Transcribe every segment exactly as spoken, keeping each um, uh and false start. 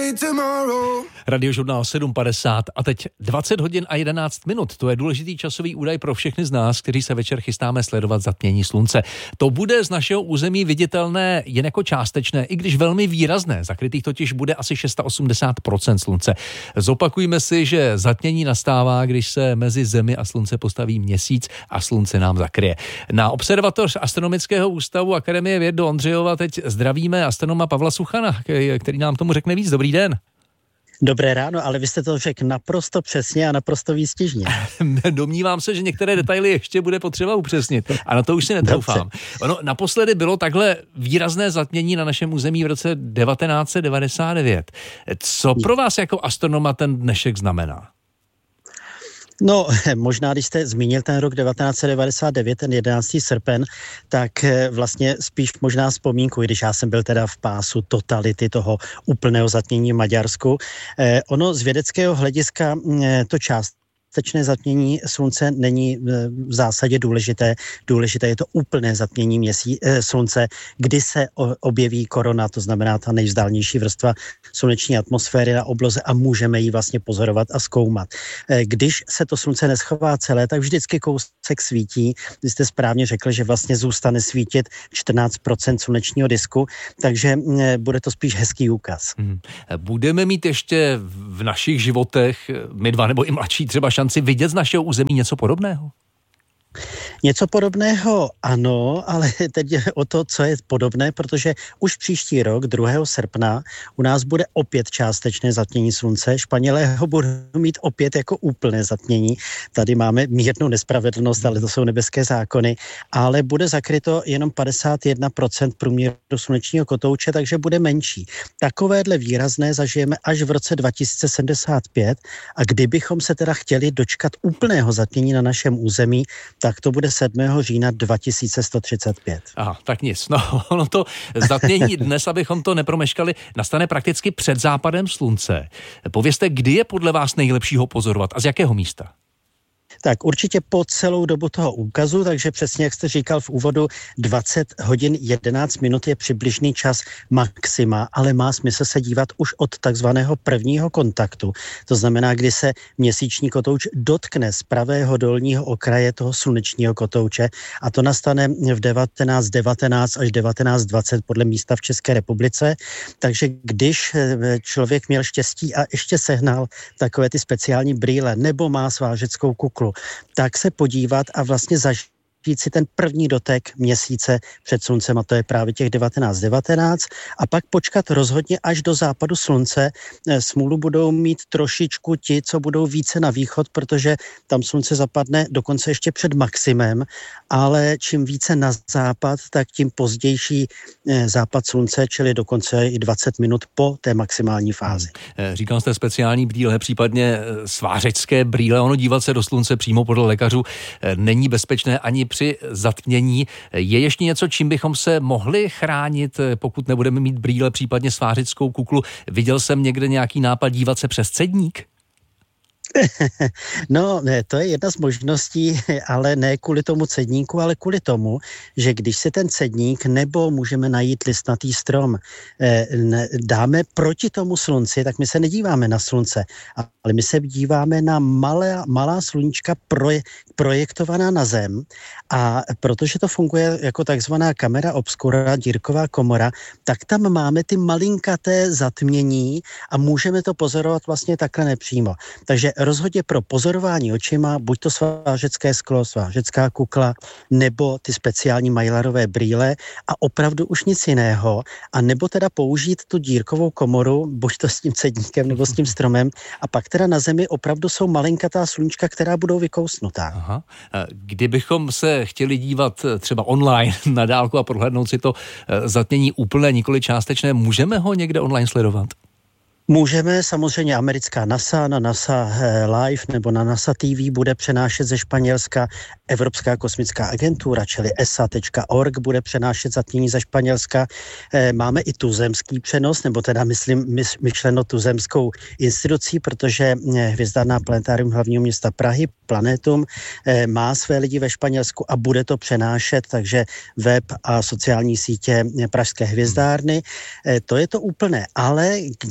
Radiožurnál sedm padesát a teď dvacet hodin a jedenáct minut. To je důležitý časový údaj pro všechny z nás, kteří se večer chystáme sledovat zatmění slunce. To bude z našeho území viditelné jen jako částečné, i když velmi výrazné. Zakrytých totiž bude asi osmdesát šest procent slunce. Zopakujme si, že zatmění nastává, když se mezi Zemi a slunce postaví měsíc a slunce nám zakryje. Na observatoř Astronomického ústavu Akademie věd do Ondřejova teď zdravíme astronoma Pavla Suchana, který nám tomu řekne víc. Dobrý den. Dobré ráno, ale vy jste to řekl naprosto přesně a naprosto výstižně. Domnívám se, že některé detaily ještě bude potřeba upřesnit a na to už si netroufám. Ono naposledy bylo takhle výrazné zatmění na našem území v roce devatenáct set devadesát devět. Co pro vás jako astronoma ten dnešek znamená? No, možná, když jste zmínil ten rok devatenáct set devadesát devět, ten jedenáctého srpen, tak vlastně spíš možná vzpomínku, když já jsem byl teda v pásu totality toho úplného zatmění v Maďarsku. Eh, ono z vědeckého hlediska eh, to část Částečné zatmění slunce není v zásadě důležité. Důležité je to úplné zatmění měsí, eh, slunce, kdy se objeví korona, to znamená ta nejvzdálnější vrstva sluneční atmosféry na obloze a můžeme ji vlastně pozorovat a zkoumat. Eh, když se to slunce neschová celé, tak vždycky kousek svítí. Vy jste správně řekl, že vlastně zůstane svítit čtrnáct procent slunečního disku, takže eh, bude to spíš hezký úkaz. Hmm. Budeme mít ještě v našich životech, my dva nebo i mladší třeba šanci vidět z našeho území něco podobného? Něco podobného ano, ale teď je o to, co je podobné, protože už příští rok, druhého srpna, u nás bude opět částečné zatmění slunce. Španělé ho budou mít opět jako úplné zatmění. Tady máme mírnou nespravedlnost, ale to jsou nebeské zákony, ale bude zakryto jenom padesát jedna procent průměru slunečního kotouče, takže bude menší. Takovéhle výrazné zažijeme až v roce dva tisíce sedmdesát pět a kdybychom se teda chtěli dočkat úplného zatmění na našem území, tak to bude sedmého října dva tisíce sto třicet pět. Aha, tak nic. No, ono to zatmění dnes, abychom to nepromeškali, nastane prakticky před západem slunce. Povězte, kdy je podle vás nejlepší ho pozorovat a z jakého místa? Tak určitě po celou dobu toho úkazu, takže přesně jak jste říkal v úvodu, dvacet hodin jedenáct minut je přibližný čas maxima, ale má smysl se dívat už od takzvaného prvního kontaktu. To znamená, kdy se měsíční kotouč dotkne z pravého dolního okraje toho slunečního kotouče a to nastane v devatenáct devatenáct až devatenáct dvacet podle místa v České republice. Takže když člověk měl štěstí a ještě sehnal takové ty speciální brýle nebo má svářeckou kuklu, tak se podívat a vlastně zažít si ten první dotek měsíce před sluncem, a to je právě těch devatenáct devatenáct, a pak počkat rozhodně až do západu slunce. Smůlu budou mít trošičku ti, co budou více na východ, protože tam slunce zapadne dokonce ještě před maximem, ale čím více na západ, tak tím pozdější západ slunce, čili dokonce i dvacet minut po té maximální fázi. Říkal jste speciální brýle, případně svářecké brýle. Ono dívat se do slunce přímo podle lékařů není bezpečné ani při zatmění. Je ještě něco, čím bychom se mohli chránit, pokud nebudeme mít brýle, případně svářeckou kuklu? Viděl jsem někde nějaký nápad dívat se přes cedník? No, ne, to je jedna z možností, ale ne kvůli tomu cedníku, ale kvůli tomu, že když si ten cedník nebo můžeme najít listnatý strom eh, dáme proti tomu slunci, tak my se nedíváme na slunce, ale my se díváme na malé, malá sluníčka proje, projektovaná na zem a protože to funguje jako takzvaná kamera obscura, dírková komora, tak tam máme ty malinkaté zatmění a můžeme to pozorovat vlastně takhle nepřímo. Takže rozhodně pro pozorování očima, buď to svářecké sklo, svářecká kukla, nebo ty speciální Mylarové brýle a opravdu už nic jiného, a nebo teda použít tu dírkovou komoru, buď to s tím cedníkem nebo s tím stromem, a pak teda na zemi opravdu jsou malinkatá sluníčka, která budou vykousnutá. Aha. Kdybychom se chtěli dívat třeba online na dálku a prohlédnout si to zatmění úplné, nikoli částečné, můžeme ho někde online sledovat? Můžeme, samozřejmě americká NASA, na NASA Live nebo na NASA T V bude přenášet ze Španělska, Evropská kosmická agentura, čili E S A tečka org bude přenášet zatmění ze Španělska. Máme i tuzemský přenos, nebo teda myslím myšleno tuzemskou institucí, protože Hvězdárná planetárium hlavního města Prahy, Planetum, má své lidi ve Španělsku a bude to přenášet, takže web a sociální sítě Pražské hvězdárny. To je to úplné, ale kdyby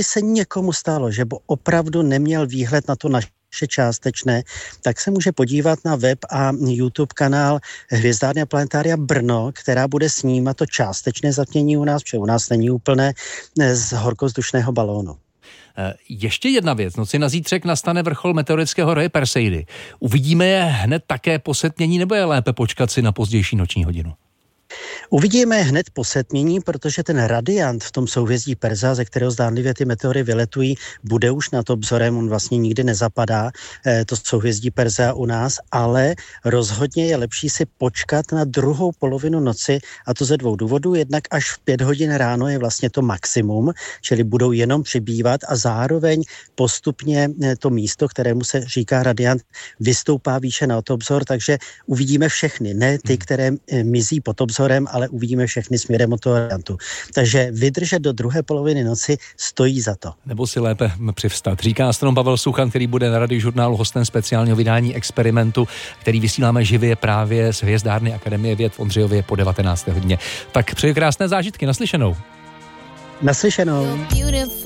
se někomu stalo, že by opravdu neměl výhled na to naše částečné, tak se může podívat na web a YouTube kanál Hvězdárny a planetária Brno, která bude snímat to částečné zatmění u nás, protože u nás není úplné, z horkovzdušného balónu. Ještě jedna věc. Noci na zítřek nastane vrchol meteorického roje Perseidy. Uvidíme je hned také po setmění, nebo je lépe počkat si na pozdější noční hodinu? Uvidíme hned po setmění, protože ten radiant v tom souhvězdí Persa, ze kterého zdánlivě ty meteory vyletují, bude už nad obzorem, on vlastně nikdy nezapadá, to souhvězdí Persa u nás, ale rozhodně je lepší si počkat na druhou polovinu noci, a to ze dvou důvodů. Jednak až v pět hodin ráno je vlastně to maximum, čili budou jenom přibývat a zároveň postupně to místo, kterému se říká radiant, vystoupá výše nad obzor, takže uvidíme všechny, ne ty, které mizí pod obzorem, ale uvidíme všechny směrem od toho radiantu. Takže vydržet do druhé poloviny noci stojí za to. Nebo si lépe přivstat. Říká astronom Pavel Suchan, který bude na Radiožurnálu hostem speciálního vydání Experimentu, který vysíláme živě právě z Hvězdárny Akademie věd v Ondřejově po devatenácté hodině. Tak přeji krásné zážitky, naslyšenou. Naslyšenou.